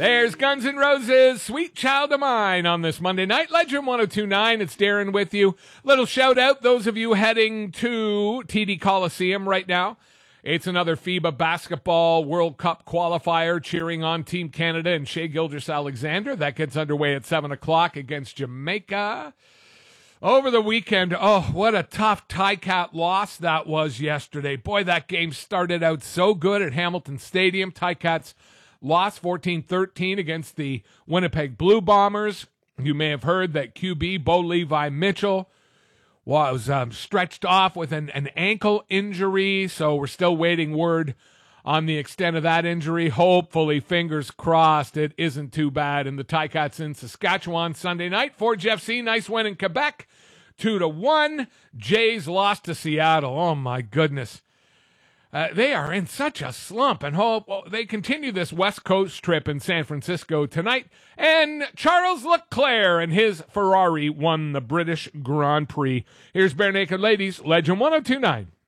There's Guns N' Roses, Sweet Child of Mine on this Monday night. Legend 102.9, it's Darren with you. Little shout out, those of you heading to TD Coliseum right now. It's another FIBA Basketball World Cup qualifier cheering on Team Canada and Shai Gilgeous-Alexander. That gets underway at 7 o'clock against Jamaica. Over the weekend, oh, what a tough Ticat loss that was yesterday. Boy, that game started out so good at Hamilton Stadium. Ticats lost 14-13 against the Winnipeg Blue Bombers. You may have heard that QB Bo Levi Mitchell was stretched off with an ankle injury, so we're still waiting word on the extent of that injury. Hopefully, fingers crossed, it isn't too bad. And the Ticats in Saskatchewan Sunday night. Forge FC, nice win in Quebec, 2-1. Jays lost to Seattle. Oh, my goodness. They are in such a slump, and hope they continue this West Coast trip in San Francisco tonight. And Charles Leclerc and his Ferrari won the British Grand Prix. Here's Bare Naked Ladies, Legend 102.9.